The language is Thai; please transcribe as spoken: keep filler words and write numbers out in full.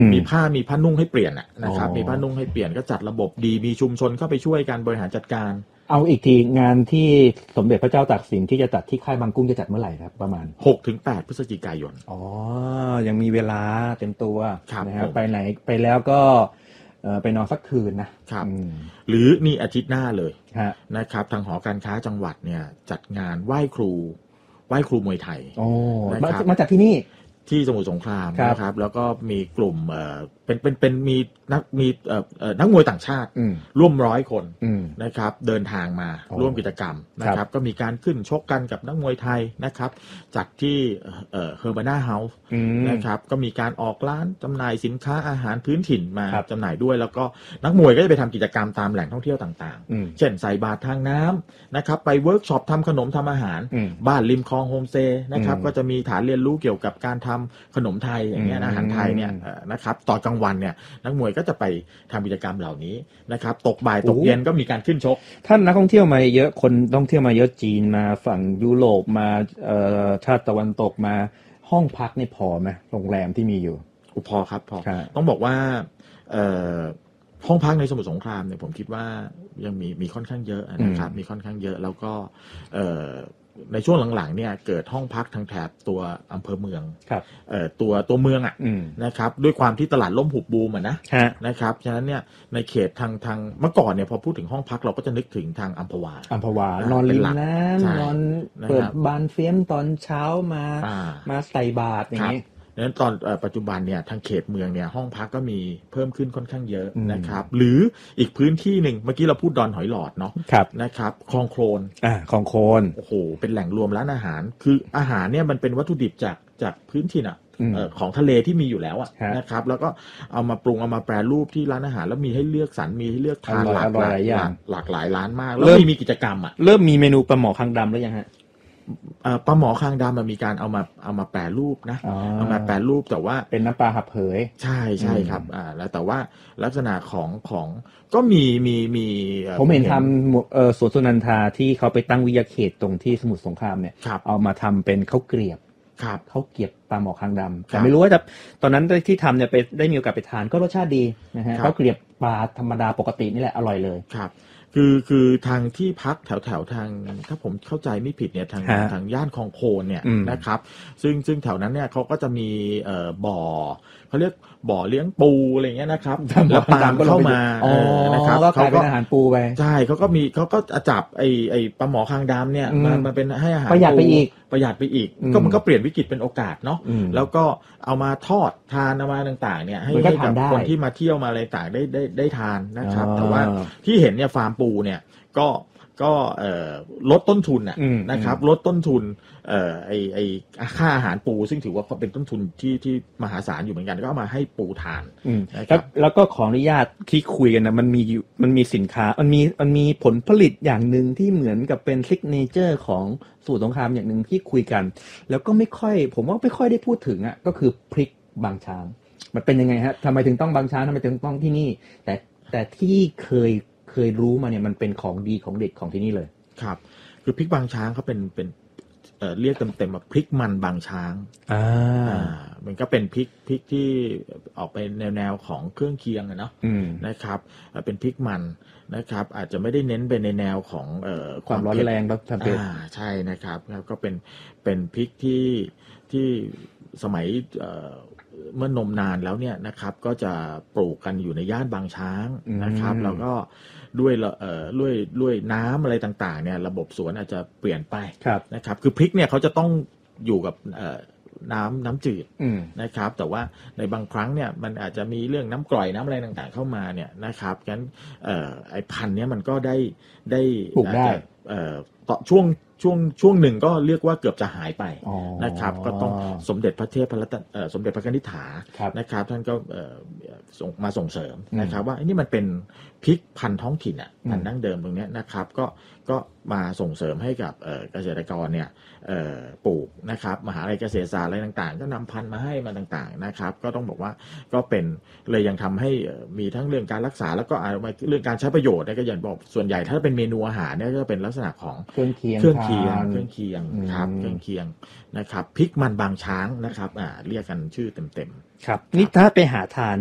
มีผ้ามีผ้านุ่งให้เปลี่ยนนะครับมีผ้านุ่งให้เปลี่ยนก็จัดระบบดีมีชุมชนเข้าไปช่วยกันบริหารจัดการเอาอีกทีงานที่สมเด็จพระเจ้าตากสินที่จะจัดที่ค่ายบางกุ้งจะจัดเมื่อไหร่ครับประมาณหกถึงแปด พฤศจิกายนอ๋อยังมีเวลาเต็มตัวนะครับไปไหนไปแล้วก็ไปนอนสักคืนนะครับหรือนี่อาทิตย์หน้าเลยนะครับทางหอการค้าจังหวัดเนี่ยจัดงานไหว้ครูไหว้ครูมวยไทยโอ้มาจากที่นี่ที่สมุทรสงครามนะครับแล้วก็มีกลุ่มเอ่อเป็นเป็นเป็นมีนักมีเอ่อเอ่อนักมวยต่างชาติร่วมร้อยคนนะครับเดินทางมาร่วมกิจกรรมนะครับก็มีการขึ้นชกกันกับนักมวยไทยนะครับจัดที่เอ่อเฮอร์บาน่าเฮาส์นะครับก็มีการออกร้านจำหน่ายสินค้าอาหารพื้นถิ่นมาจำหน่ายด้วยแล้วก็นักมวยก็จะไปทำกิจกรรมตามแหล่งท่องเที่ยวต่างๆเช่นใส่บาตรทางน้ำนะครับไปเวิร์กช็อปทำขนมทำอาหารบ้านริมคลองโฮมสเตย์นะครับก็จะมีฐานเรียนรู้เกี่ยวกับการทำขนมไทยอย่างเงี้ยอาหารไทยเนี่ยนะครับตอนกลางวันเนี่ยนักมวยก็จะไปทำกิจกรรมเหล่านี้นะครับตกบ่ายตกเย็นก็มีการขึ้นชกท่านนักท่องเที่ยวมาเยอะคนท่องเที่ยวมาเยอะจีนมาฝั่งยุโรปมาชาติตะวันตกมาห้องพักนี่พอไหมโรงแรมที่มีอยู่พอครับพอต้องบอกว่าห้องพักในสมุทรสงครามเนี่ยผมคิดว่ายังมีมีค่อนข้างเยอะนะครับมีค่อนข้างเยอะแล้วก็ในช่วงหลังๆเนี่ยเกิดห้องพักทางแถบตัวอำเภอเมืองเอ่อตัวตัวเมืองอ่ะนะครับด้วยความที่ตลาดล่มหุบบูมอ่ะนะนะครับฉะนั้นเนี่ยในเขตทางทางเมื่อก่อนเนี่ยพอพูดถึงห้องพักเราก็จะนึกถึงทางอัมพวาอัมพวานอนริมน้ำนอนเปิดบานเฟี้ยมตอนเช้ามามาใส่บาตรอย่างนี้ดังนั้นตอนปัจจุบันเนี่ยทางเขตเมืองเนี่ยห้องพักก็มีเพิ่มขึ้นค่อนข้างเยอะนะครับหรืออีกพื้นที่หนึ่งเมื่อกี้เราพูดดอนหอยหลอดเนาะนะครับคลองโคลนอ่าคลองโคลนโอ้โหเป็นแหล่งรวมร้านอาหารคืออาหารเนี่ยมันเป็นวัตถุดิบจากจากพื้นที่น่ะของทะเลที่มีอยู่แล้วนะครับแล้วก็เอามาปรุงเอามาแปรรูปที่ร้านอาหารแล้วมีให้เลือกสรรมีให้เลือกทานหลากหลายอย่างหลากหลายร้านมากแล้วมีมีกิจกรรมอ่ะเริ่มมีเมนูปลาหมอคางดำแล้วยังฮะปลาหมอคางดำมันมีการเอามาเอามาแปรรูปนะเอามาแปรรูปแต่ว่าเป็นน้ำปลาหับเผยใช่ใช่ครับอ่าแล้วแต่ว่าลักษณะของของก็มีมีมีผมเห็นทำเอ่อสวนสุนันทาที่เขาไปตั้งวิทยาเขตตรงที่สมุทรสงครามเนี่ยเอามาทำเป็นข้าวเกรียบข้าวเกรียบปลาหมอคางดำแต่ไม่รู้ว่าจะตอนนั้นที่ทำเนี่ยไปได้มีโอกาสไปทานก็รสชาติดีนะฮะข้าวเกรียบปลาธรรมดาปกตินี่แหละอร่อยเลยครับคือคือทางที่พักแถวแถวทางถ้าผมเข้าใจไม่ผิดเนี่ยทางทางย่านคลองโคนเนี่ยนะครับซึ่งซึ่งแถวนั้นเนี่ยเขาก็จะมีเอ่อบ่อเขาเรียกบ่อเลี้ยงปูอะไรเงี้ยนะครับแล้วปลาก็เข้ามานะครับเขาก็อาหารปูไปใช่เขาก็มีเขาก็จับไอไอปลาหมอคางดำเนี่ยมามาเป็นให้อาหารประหยัดไปอีกประหยัดไปอีกก็มันก็เปลี่ยนวิกฤตเป็นโอกาสเนาะแล้วก็เอามาทอดทานเอามาต่างๆเนี่ยให้กับคนที่มาเที่ยวมาอะไรต่างได้ได้ได้ทานนะครับแต่ว่าที่เห็นเนี่ยฟาร์มปูเนี่ยก็ก็ลดต้นทุนนะครับลดต้นทุนเอ่อไอไอค่าอาหารปูซึ่งถือว่าเป็นต้นทุนที่ที่มหาศาลอยู่เหมือนกันก็เอามาให้ปูทานนะครับแล้วก็ขออนุญาตที่คุยกันนะมันมีมันมีสินค้ามันมีมันมีผลผลิตอย่างหนึ่งที่เหมือนกับเป็นซิกเนเจอร์ของสมุทรสงครามอย่างหนึ่งที่คุยกันแล้วก็ไม่ค่อยผมว่าไม่ค่อยได้พูดถึงอ่ะก็คือพริกบางช้างมันเป็นยังไงฮะทำไมถึงต้องบางช้างทำไมถึงต้องที่นี่แต่แต่ที่เคยเคยรู้มาเนี่ยมันเป็นของดีของเด็ดของที่นี่เลยครับคือพริกบางช้างเขาเป็นเป็นเอ่อเรียกเต็มๆว่าพริกมันบางช้างอ่ามันก็เป็นพริกพริกที่ออกไปแนวๆของเครื่องเคียงอะเนาะนะครับเป็นพริกมันนะครับอาจจะไม่ได้เน้นไปในแนวของเอ่อความร้อนแรงรสเผ็ดอ่าใช่นะครับแล้วก็เป็นเป็นพริกที่ที่สมัยเอ่อเมื่อนมนานแล้วเนี่ยนะครับก็จะปลูกกันอยู่ในย่านบางช้างนะครับแล้วก็ด้วยเอ่อด้วยด้วยน้ำอะไรต่างๆเนี่ยระบบสวนอาจจะเปลี่ยนไปนะครับคือพริกเนี่ยเขาจะต้องอยู่กับเอ่อน้ำน้ำจืดนะครับแต่ว่าในบางครั้งเนี่ยมันอาจจะมีเรื่องน้ำกร่อยน้ำอะไรต่างๆเข้ามาเนี่ยนะครับงั้นเอ่อไอ้พันธุ์นี้มันก็ได้ได้ปลูกได้เอ่อต่อช่วงช่วงช่วงหนึ่งก็เรียกว่าเกือบจะหายไปนะครับก็ต้องสมเด็จพระเทพรัตนสมเด็จพระนิธิถานะครับท่านก็ส่งมาส่งเสริมนะครับว่านี่มันเป็นพริกพันธุ์ท้องถิ่นอ่ะพันธุ์ดั้งเดิมตรงนี้นะครับก็ก็มาส่งเสริมให้กับเกษตรกรเนี่ยปลูกนะครับมหาวิทยาลัยเกษตรศาสตร์อะไรต่างๆก็นำพันธุ์มาให้มาต่างๆนะครับก็ต้องบอกว่าก็เป็นเลยยังทำให้มีทั้งเรื่องการรักษาแล้วก็เรื่องการใช้ประโยชน์ก็อย่างบอกส่วนใหญ่ถ้าเป็นเมนูอาหารเนี่ยก็เป็นลักษณะของเครื่องเคียงเครื่องเคียงเครื่องเคียงครับเครื่องเคียงนะครับพริกมันบางช้างนะครับอ่าเรียกกันชื่อเต็มๆครับนี่ถ้าไปหาทาน